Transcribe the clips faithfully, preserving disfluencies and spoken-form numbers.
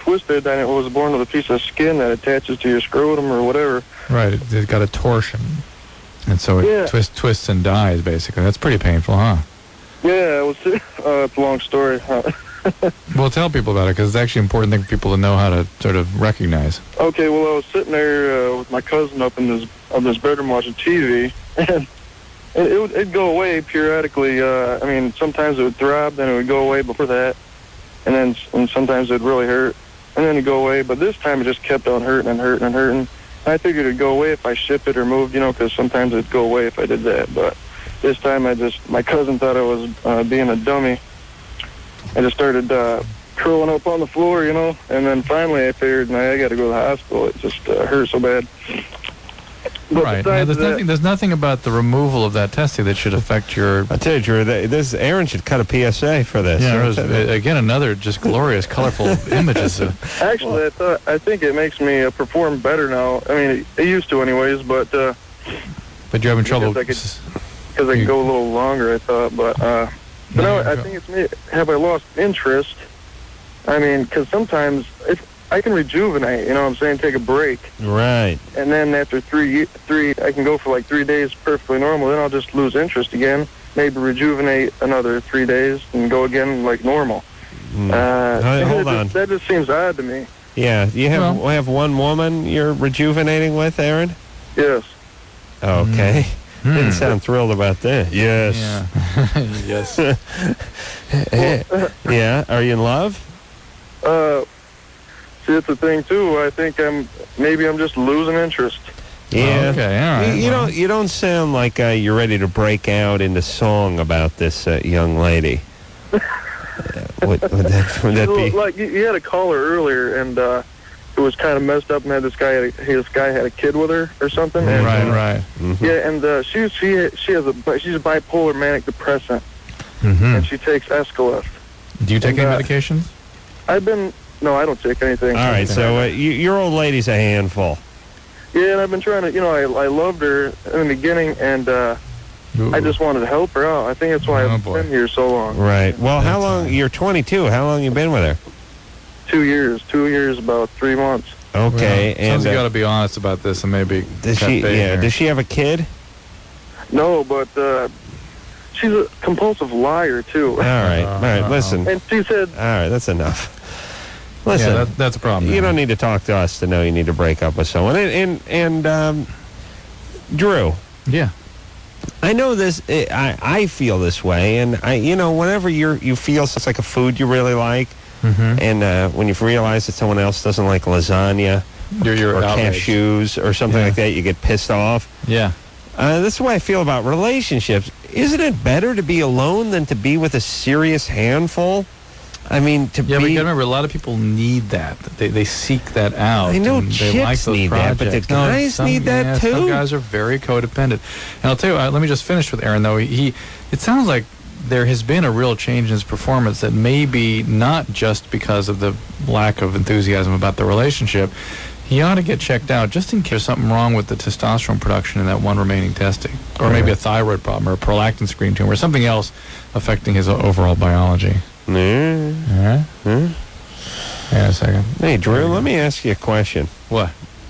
twisted, and it was born with a piece of skin that attaches to your scrotum or whatever. Right, it, it got a torsion, and so it Yeah. twist, twists and dies, basically. That's pretty painful, huh? Yeah, it was, uh, it's a long story. Well, tell people about it, because it's actually an important thing for people to know how to sort of recognize. Okay, well, I was sitting there uh, with my cousin up in this of this bedroom watching T V, and it, it would it'd go away periodically. Uh, I mean, sometimes it would throb, then it would go away before that, and then and sometimes it would really hurt, and then it'd go away. But this time it just kept on hurting and hurting and hurting. And I figured it'd go away if I shipped it or moved, you know, because sometimes it'd go away if I did that. But this time I just, my cousin thought I was uh, being a dummy. I just started uh, curling up on the floor, you know, and then finally I figured, nah, I got to go to the hospital. It just uh, hurt so bad. But Right. Now, there's that, nothing. There's nothing about the removal of that testing that should affect your. I tell you, Drew, this Aaron should cut a P S A for this. Yeah. There's, uh, again, another just glorious, colorful images. Of, Actually, I thought I think it makes me uh, perform better now. I mean, it, it used to, anyways. But uh, but you're having trouble. because I could, I could go a little longer. I thought, but uh, but No, now I go. think it's me. Have I lost interest? I mean, because sometimes if I can rejuvenate, you know what I'm saying, take a break. Right. And then after three, three, I can go for like three days perfectly normal. Then I'll just lose interest again. Maybe rejuvenate another three days and go again like normal. Mm. Uh, Hey, hold that on. Just, that just seems odd to me. Yeah. You have Well- have one woman you're rejuvenating with, Aaron? Yes. Okay. Hmm. Didn't sound thrilled about that. Yes. Yeah. yes. Yeah. Are you in love? Uh, see, it's the thing too. I think I'm maybe I'm just losing interest. Yeah. Okay. All right. You, you well. don't. You don't sound like uh, you're ready to break out into song about this uh, young lady. uh, would, would that would that be? Like you, you had a caller earlier, and uh, it was kind of messed up, and had this guy had a, this guy had a kid with her or something. And, Right. uh, Right. Mhm. Yeah, and uh, she she she has a she's a bipolar manic depressant, Mm-hmm. and she takes Escalif. Do you take and, any uh, medications? I've been no, I don't take anything. All right. So uh, you, your old lady's a handful. Yeah, and I've been trying to, you know, I I loved her in the beginning, and uh, I just wanted to help her out. I think that's why Oh, I've boy. been here so long. Right. Well, how That's long? fine. You're twenty-two. How long you been with her? Two years, two years, about three months. Okay. Well, sounds and like you uh, got to be honest about this and maybe. does cut she? bait Yeah. here. Does she have a kid? No, but uh, she's a compulsive liar too. All right. All right. Uh-oh. Listen. All And she said, right. That's enough. Listen. Yeah, that, that's a problem. You don't need to talk to us to know you need to break up with someone. And and, and um, Drew, Yeah. I know this. I I feel this way, and I you know whenever you you feel it's like a food you really like, Mm-hmm. and uh, when you realize that someone else doesn't like lasagna You're, you're or outraged. cashews or something Yeah. like that, you get pissed off. Yeah. Uh, this is the way I feel about relationships. Isn't it better to be alone than to be with a serious handful? I mean, to Yeah, but be. you got to remember, a lot of people need that. They they seek that out. I know and they chicks like those need that, but the projects. No, guys some- need that yeah, too? Some guys are very codependent. And I'll tell you, uh, let me just finish with Aaron, though. He, it sounds like there has been a real change in his performance that may be not just because of the lack of enthusiasm about the relationship. He ought to get checked out just in case there's something wrong with the testosterone production in that one remaining testing. Or maybe a thyroid problem or a prolactin screen tumor or something else affecting his o- overall biology. Yeah. Yeah? Hmm? Yeah, a second. Hey, Drew, let me ask you a question. What?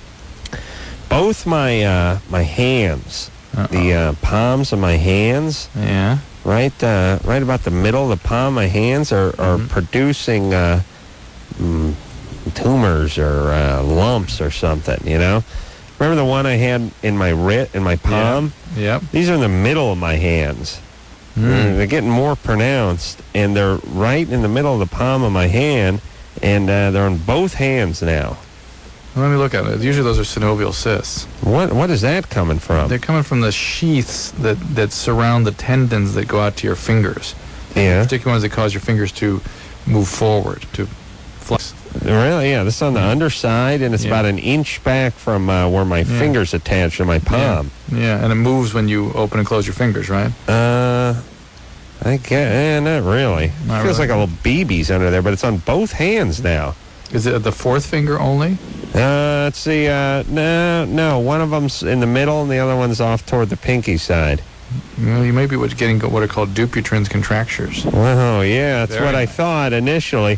Both my uh, my hands, Uh-oh. the uh, palms of my hands, Yeah. right uh, right about the middle of the palm of my hands are, are Mhm. producing uh, mm, tumors or uh, lumps or something, you know? Remember the one I had in my wrist, in my palm? Yep. These are in the middle of my hands. Mm. Mm, They're getting more pronounced, and they're right in the middle of the palm of my hand, and uh, they're on both hands now. Let me look at it. Usually those are synovial cysts. What What is that coming from? They're coming from the sheaths that, that surround the tendons that go out to your fingers. Yeah. Particularly ones that cause your fingers to move forward, to flex. Really? Yeah. This is on the underside, and it's Yeah. about an inch back from uh, where my Yeah. fingers attach to my palm. Yeah, and it moves when you open and close your fingers, right? Uh, I guess, eh, not really. Not Feels really. like a little B B's under there, but it's on both hands now. Is it the fourth finger only? Uh, let's see. Uh, no, no. One of them's in the middle, and the other one's off toward the pinky side. Well, you may be what's getting what are called Dupuytren's contractures. Well, yeah, that's Very what I nice. thought initially.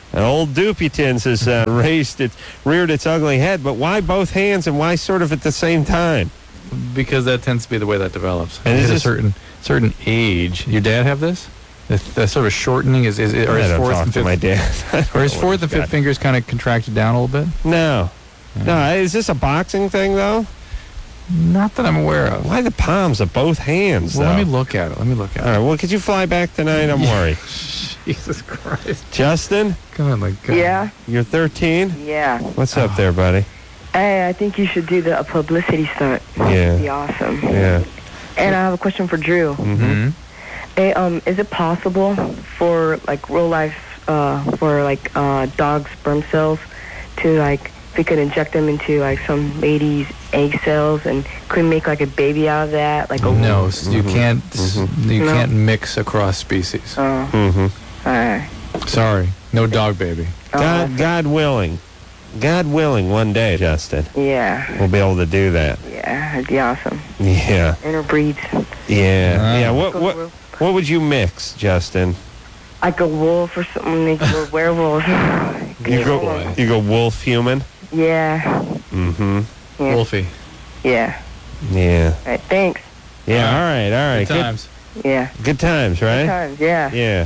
And old Dupuytren's has uh, raised its, reared its ugly head. But why both hands and why sort of at the same time? Because that tends to be the way that develops. And at is a this- certain certain age. Your dad have this? That, that sort of shortening is, is or I his don't fourth talk and to fifth, my dad. I don't or his know what fourth he's and fifth got. fingers kind of contracted down a little bit. No. No, is this a boxing thing, though? Not that I'm aware of. Why the palms of both hands, Well, though? let me look at it. Let me look at All right, well, could you fly back tonight? I'm worried. it. Jesus Christ. Justin, God, my God. Yeah, you're thirteen? yeah. What's up there, buddy? Hey, I think you should do the a publicity stunt. Yeah. It'd be awesome. Yeah. And I have a question for Drew. Mm-hmm. Hey, um, is it possible for like real life, uh, for like uh, dog sperm cells to like, if we could inject them into like some lady's egg cells and could make like a baby out of that, like a No, s you Mhm. can't. Mhm. You No. can't mix across species. Oh, Mm-hmm. all right. Sorry, no dog baby. Oh, God, God willing. God willing, one day, Justin, yeah, we'll be able to do that. yeah, it'd be awesome. Yeah. Interbreeds. Yeah. Ah. Yeah. What, what, what would you mix, Justin? Like a wolf or something, like a werewolf. You go, boy. you go wolf human? Yeah, Mm-hmm. yeah, Wolfie. yeah. Yeah. All right, thanks. Yeah, all right, all right. Good times. Yeah. Good, good times, right? Times, yeah. Yeah.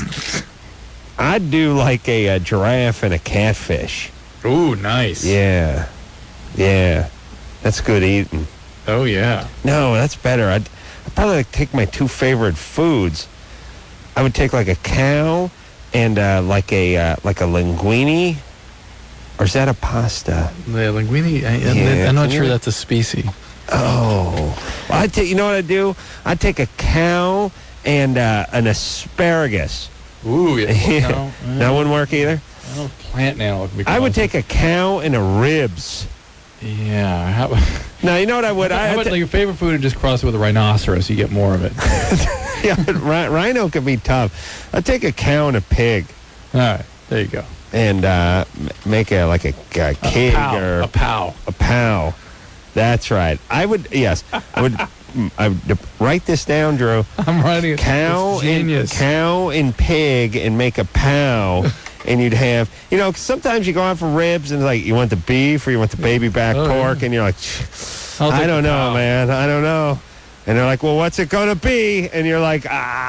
I'd do like a, a giraffe and a catfish. Ooh, nice. Yeah. Yeah. That's good eating. Oh yeah. No, that's better. I'd, I'd probably like take my two favorite foods. I would take like a cow and uh, like a uh, like a linguine. Or is that a pasta? The linguine. I, I- Yeah, I'm not can sure you- that's a species. Oh. Well, I'd take, you know what I'd do? I'd take a cow and uh, an asparagus. Ooh, yeah. Yeah. No, uh, That wouldn't work either? I don't plant now. I would take a cow and a ribs. Yeah. How, Now, you know what I would? I, how I'd about ta- like your favorite food and just cross it with a rhinoceros? You get more of it. yeah, but rhi- rhino could be tough. I'd take a cow and a pig All right. There you go. and uh, m- make a like a, a kid a pow. or A pow. a pow. That's right. I would, yes, I would. mm, I would write this down, Drew. I'm writing it. Cow It's and genius. cow and pig, and make a pow. And you'd have, you know, 'cause sometimes you go out for ribs and like you want the beef or you want the baby back Oh, pork, yeah. and you're like, I'll I take don't the know, pow. man. I don't know. And they're like, well, what's it going to be? And you're like,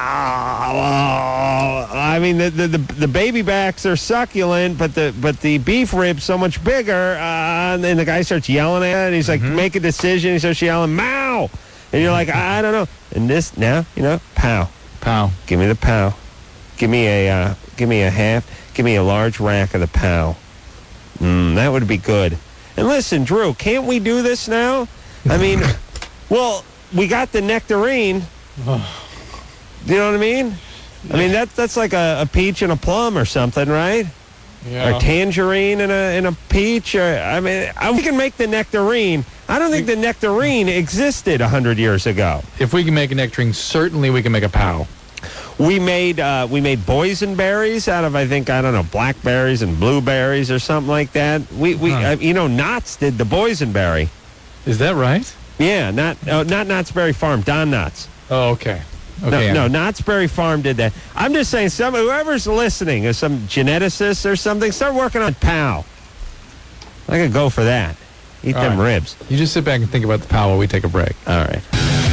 ah, well, I mean, the, the the the baby backs are succulent, but the but the beef rib's so much bigger. Uh, and then the guy starts yelling at it. And he's like, Mm-hmm. make a decision. He starts yelling, "Mow!" And you're like, I, I don't know. And this now, you know, pow. Pow. Give me the pow. Give me a uh, give me a half. Give me a large rack of the pow. Mm, that would be good. And listen, Drew, can't we do this now? I mean, well, we got the nectarine. Do you know what I mean? I mean that that's like a, a peach and a plum or something, right? Yeah. Or tangerine and a and a peach. Or I mean, I, we can make the nectarine. I don't think the nectarine existed a hundred years ago. If we can make a nectarine, certainly we can make a pow. We made uh, we made boysenberries out of I think I don't know blackberries and blueberries or something like that. We we Huh. uh, you know Knott's did the boysenberry. Is that right? Yeah, not uh, not Knott's Berry Farm, Don Knott's. Oh, okay. Okay. No, no, Knott's Berry Farm did that. I'm just saying, some whoever's listening is some geneticist or something. Start working on pow. I could go for that. Eat All them right. ribs. You just sit back and think about the pow while we take a break. All right.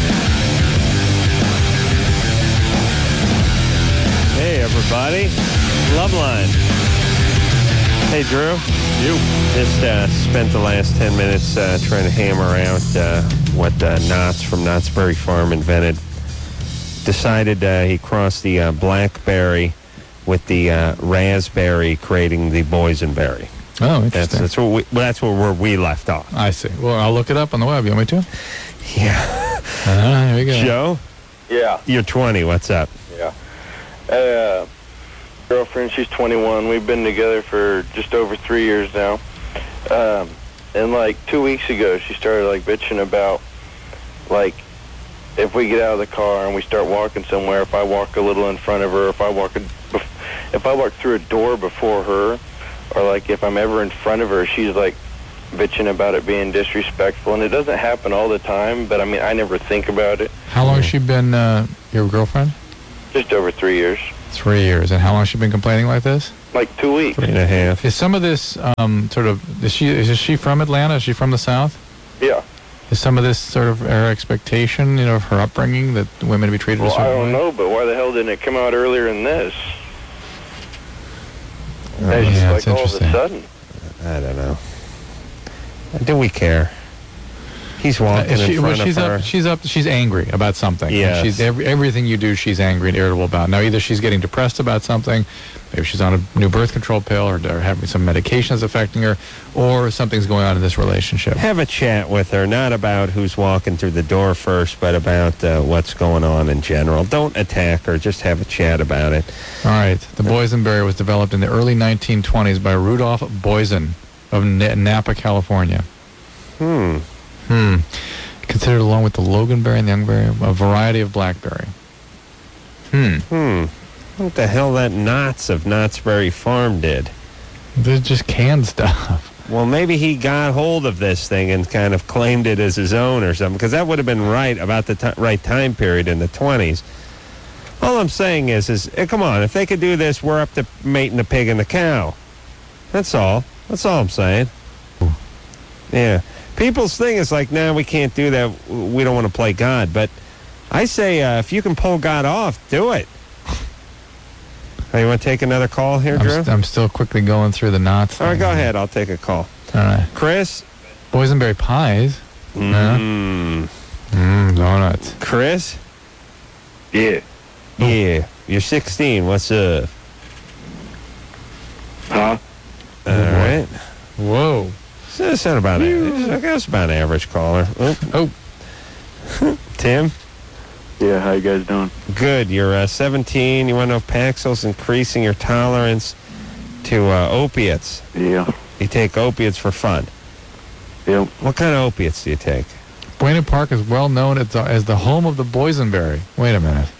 Hey, everybody. Loveline. Hey, Drew. You. Just uh, spent the last ten minutes uh, trying to hammer out uh, what uh, Knott's from Knott's Berry Farm invented. Decided uh, he crossed the uh, blackberry with the uh, raspberry, creating the boysenberry. Oh, That's interesting. that's what we well, that's where, where we left off. I see. Well, I'll look it up on the web. You want me to? Yeah. Uh, here we go. Joe, Yeah, you're twenty. What's up? yeah. Uh, girlfriend, she's twenty-one. We've been together for just over three years now. Um, and like two weeks ago, she started like bitching about like if we get out of the car and we start walking somewhere, if I walk a little in front of her, if I walk a, if I walk through a door before her, or like if I'm ever in front of her, she's like bitching about it being disrespectful. And it doesn't happen all the time, but I mean, I never think about it. How long has she been uh, your girlfriend? Just over three years. Three years. And how long has she been complaining like this? like two weeks. Three and a half. Is some of this um, sort of, is she, is she from Atlanta? Is she from the South? Yeah. Is some of this sort of her expectation, you know, of her upbringing, that women be treated Well, a certain I don't way? know, but why the hell didn't it come out earlier than this? Oh, It's yeah, like it's all of a interesting. sudden. I don't know. Do we care? He's Uh, walking is she, in well, front she's of her. up. She's up. She's angry about something. Yes. She's every, everything you do. She's angry and irritable about. Now, either she's getting depressed about something, maybe she's on a new birth control pill, or, or having some medication that's affecting her, or something's going on in this relationship. Have a chat with her, not about who's walking through the door first, but about uh, what's going on in general. Don't attack her. Just have a chat about it. All right. The boysenberry was developed in the early nineteen twenties by Rudolph Boysen of Na- Napa, California. Hmm. Hmm. Considered along with the loganberry and the youngberry a variety of blackberry. Hmm. Hmm. What the hell that Knott's of Knott's Berry Farm did? They're just canned stuff. Well, maybe he got hold of this thing and kind of claimed it as his own or something, because that would have been right about the ti right time period in the twenties. All I'm saying is, is eh, come on, if they could do this, we're up to mating the pig and the cow. That's all. That's all I'm saying. Yeah. People's thing is like, nah, we can't do that. We don't want to play God. But I say, uh, if you can pull God off, do it. Oh, you want to take another call here, I'm, Drew? st- I'm still quickly going through the knots. All right, thing. go ahead. I'll take a call. All right. Chris? Boysenberry pies. Mmm. Mmm, donuts. Chris? Yeah. Yeah. You're sixteen. What's up? Huh? All right. Whoa. So that's not about average. I guess about an average caller. Oh. Oh. Tim? Yeah, how you guys doing? Good. You're uh, seventeen. You want to know if Paxil's increasing your tolerance to uh, opiates. Yeah. You take opiates for fun. Yep. What kind of opiates do you take? Buena Park is well known as the, as the home of the boysenberry. Wait a minute.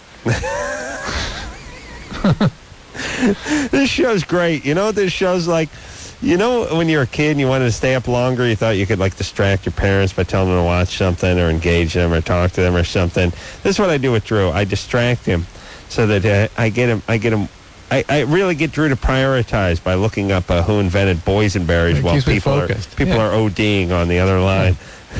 This show's great. You know what this show's like? You know when you're a kid and you wanted to stay up longer, you thought you could like distract your parents by telling them to watch something or engage them or talk to them or something. This is what I do with Drew. I distract him so that uh, I get him. I get him. I, I really get Drew to prioritize by looking up uh, who invented boysenberries It while keeps me people are focused. people Yeah. are ODing on the other line.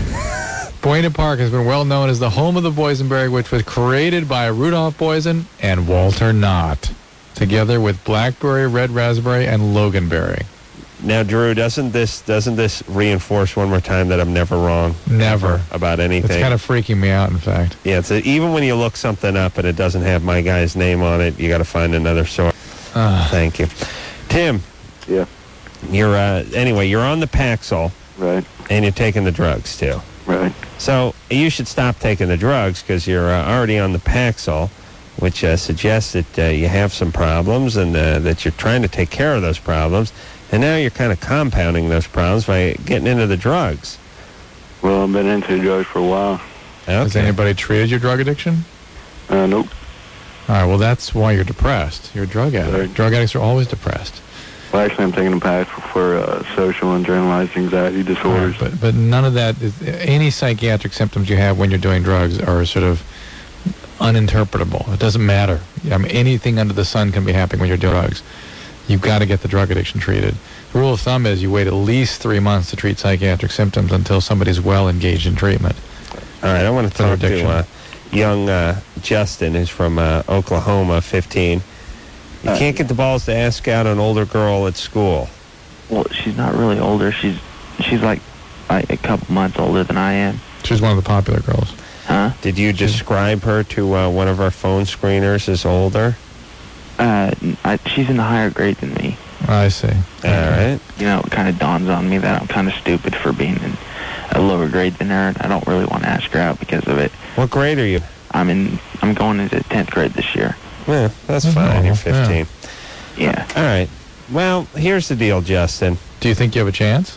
Buena Park has been well known as the home of the boysenberry, which was created by Rudolph Boysen and Walter Knott, together with blackberry, red raspberry, and loganberry. Now, Drew, doesn't this doesn't this reinforce one more time that I'm never wrong? Never. Ever about anything. It's kind of freaking me out, in fact. Yeah, it's a, even when you look something up and it doesn't have my guy's name on it, you got to find another source. Uh, Thank you, Tim. Yeah. You're uh, anyway. You're on the Paxil, Right. and you're taking the drugs too. Right. So you should stop taking the drugs because you're uh, already on the Paxil, which uh, suggests that uh, you have some problems and uh, that you're trying to take care of those problems. And now you're kind of compounding those problems by getting into the drugs. Well, I've been into drugs for a while. Has Okay. anybody treated your drug addiction? Uh, nope. All right, well, that's why you're depressed. You're a drug addict. Right. Drug addicts are always depressed. Well, actually, I'm taking a pack for, for uh, social and generalized anxiety disorders. But but none of that, is, any psychiatric symptoms you have when you're doing drugs are sort of uninterpretable. It doesn't matter. I mean, anything under the sun can be happening when you're doing drugs. You've got to get the drug addiction treated. The rule of thumb is you wait at least three months to treat psychiatric symptoms until somebody's well engaged in treatment. All right, I want to For talk addiction. to uh, young uh, Justin, who's from uh, Oklahoma, fifteen. You Uh, can't get the balls to ask out an older girl at school. Well, she's not really older. She's she's like, like a couple months older than I am. She's one of the popular girls. Huh? Did you describe her to uh, one of our phone screeners as older? Uh, I, she's in the higher grade than me. I see. All right. You know, it kind of dawns on me that I'm kind of stupid for being in a lower grade than her, and I don't really want to ask her out because of it. What grade are you? I'm in. I'm going into tenth grade this year. Yeah, that's Oh, fine. You're yeah. fifteen. Yeah. All right. Well, here's the deal, Justin. Do you think you have a chance?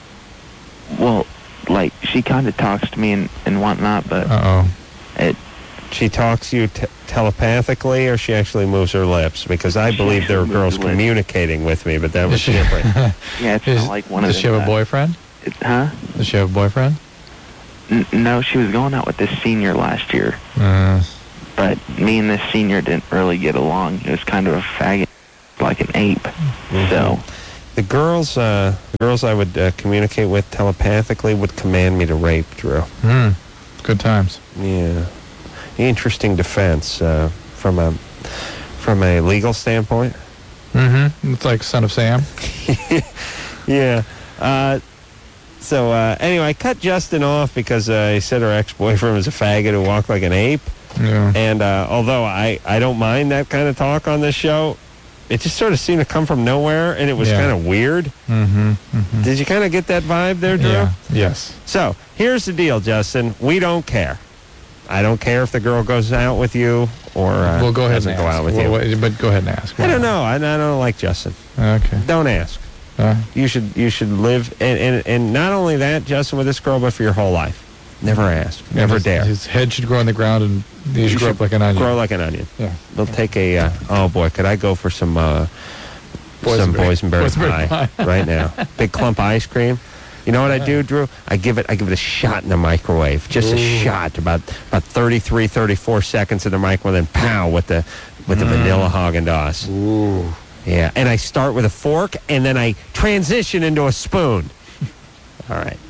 Well, like she kind of talks to me and, and whatnot, but Uh-oh. it. She talks to you t- telepathically, or she actually moves her lips? Because I She believe there were actually girls moves her lips. communicating with me, but that was Does she- different. Yeah, it's Is- not like one of Does she them, have a uh, boyfriend? It, huh? Does she have a boyfriend? N- no, she was going out with this senior last year, Uh, but me and this senior didn't really get along. He was kind of a faggot. like an ape. Mm-hmm. So the girls, uh, the girls I would uh, communicate with telepathically would command me to rape, Drew. Hmm. Good times. Yeah. Interesting defense uh, from a from a legal standpoint. Mm-hmm. It's like Son of Sam. Yeah. Uh, so uh, anyway, I cut Justin off because uh, he said her ex-boyfriend was a faggot who walked like an ape. Yeah. And uh, although I, I don't mind that kind of talk on this show, it just sort of seemed to come from nowhere, and it was Yeah. kind of weird. Mm-hmm. Mm-hmm. Did you kind of get that vibe there, Drew? Yeah. Yes. So here's the deal, Justin. We don't care. I don't care if the girl goes out with you or uh, Well, go ahead doesn't and go ask. out with Well, you. wait, but go ahead and ask. I don't know. I, I don't like Justin. Okay. Don't ask. Uh, You should you should live, and, and, and not only that, Justin, with this girl, but for your whole life. Never ask. Never his, dare. His head should grow on the ground, and he should grow up like an onion. Grow like an onion. Yeah. They'll take a, uh, oh boy, could I go for some uh, some Boysenberry. boysenberry pie, Boysenberry pie. right now? Big clump of ice cream. You know what I do, Drew? I give it I give it a shot in the microwave. Just a Ooh. shot, about about thirty-three, thirty-four seconds in the microwave, then pow with the with the Mm. vanilla Haagen-Dazs. Ooh. Yeah, and I start with a fork, and then I transition into a spoon. All right.